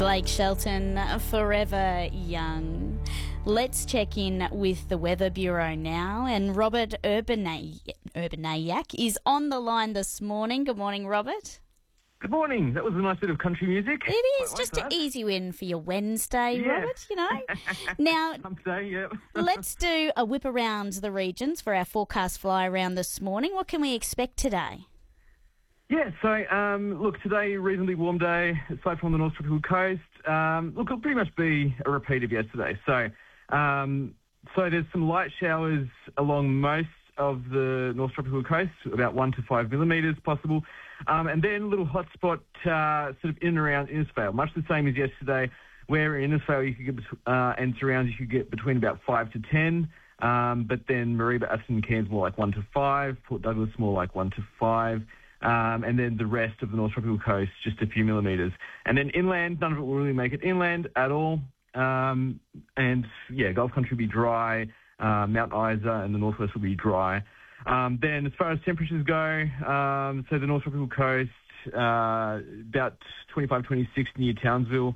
Blake Shelton, Forever Young. Let's check in with the Weather Bureau now, and Robert Urbanayak is on the line this morning. Good morning, Robert. Good morning. That was a nice bit of country music. It is just an easy win for your Wednesday, Yeah. Robert, you know. Now, Someday, yeah. let's do a whip around the regions for our forecast fly around this morning. What can we expect today? Yeah, so, look, today, reasonably warm day, aside from the North Tropical Coast. Look, it'll pretty much be a repeat of yesterday. So there's some light showers along most of the North Tropical Coast, about 1 to 5 millimetres possible. And then a little hotspot sort of in and around Innisfail, much the same as yesterday, where in Innisfail you could get, and surrounds you could get between about 5 to 10. But then Mareeba, Aston and Cairns more like 1 to 5, Port Douglas more like 1 to 5. And then the rest of the North Tropical Coast, just a few millimetres. And then inland, none of it will really make it inland at all. And, yeah, Gulf Country will be dry. Mount Isa and the northwest will be dry. Then as far as temperatures go, so the North Tropical Coast, about 25, 26 near Townsville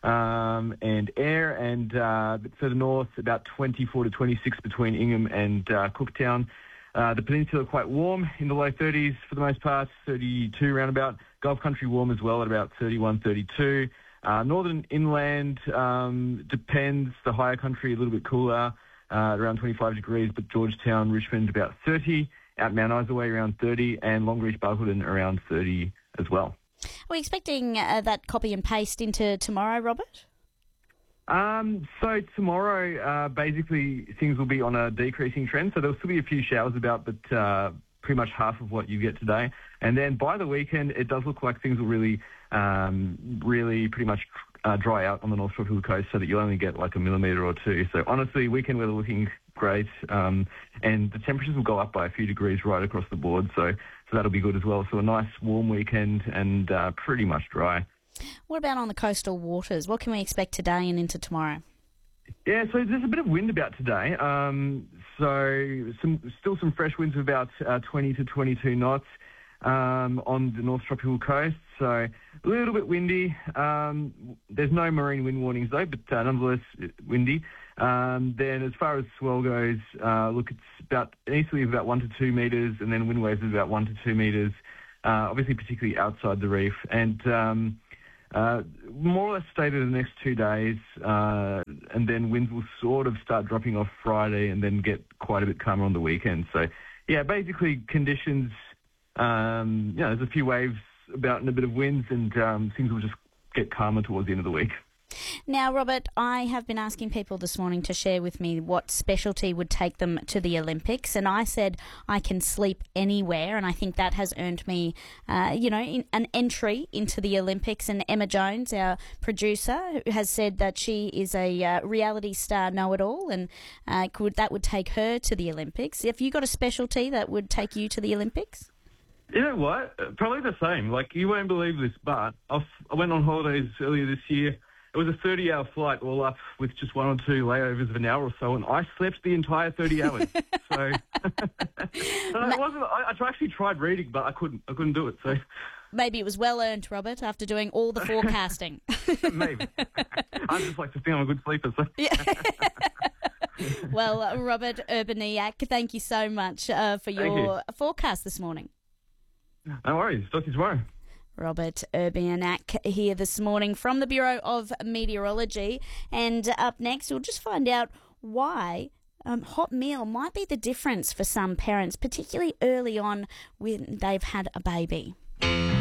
and Ayr. And further north, about 24 to 26 between Ingham and Cooktown. The peninsula quite warm in the low 30s for the most part, 32 roundabout. Gulf Country warm as well at about 31, 32. Northern inland depends. The higher country a little bit cooler, around 25 degrees, but Georgetown, Richmond about 30. Out Mount Isa way around 30, and Longreach, Barcaldine around 30 as well. Are we expecting that copy and paste into tomorrow, Robert? So tomorrow, basically, things will be on a decreasing trend. So there'll still be a few showers about, but pretty much half of what you get today. And then by the weekend, it does look like things will really pretty much dry out on the North Tropical Coast, so that you'll only get like a millimetre or two. So honestly, weekend weather looking great. And the temperatures will go up by a few degrees right across the board. So that'll be good as well. So a nice warm weekend and pretty much dry. What about on the coastal waters? What can we expect today and into tomorrow? Yeah, so there's a bit of wind about today. So still some fresh winds of about 20 to 22 knots on the North Tropical Coast. So a little bit windy. There's no marine wind warnings though, but nonetheless windy. Then as far as swell goes, look, it's about an easterly of about 1 to 2 metres, and then wind waves of about 1 to 2 metres. Obviously, particularly outside the reef, and more or less stay there the next 2 days, and then winds will sort of start dropping off Friday and then get quite a bit calmer on the weekend. So, yeah, basically conditions, there's a few waves about and a bit of winds, and things will just get calmer towards the end of the week. Now, Robert, I have been asking people this morning to share with me what specialty would take them to the Olympics, and I said I can sleep anywhere, and I think that has earned me, an entry into the Olympics. And Emma Jones, our producer, has said that she is a reality star know-it-all, and that would take her to the Olympics. Have you got a specialty that would take you to the Olympics? You know what? Probably the same. Like, you won't believe this, but I went on holidays earlier this year. It was a 30-hour flight all up with just 1 or 2 layovers of an hour or so, and I slept the entire 30 hours. So I actually tried reading, but I couldn't do it. So maybe it was well earned, Robert, after doing all the forecasting. Maybe. I just like to think I'm a good sleeper. So. Yeah. Well, Robert Urbanayak, thank you so much for your forecast this morning. No worries. Talk to you tomorrow. Robert Urbanayak here this morning from the Bureau of Meteorology. And up next, we'll just find out why hot meal might be the difference for some parents, particularly early on when they've had a baby.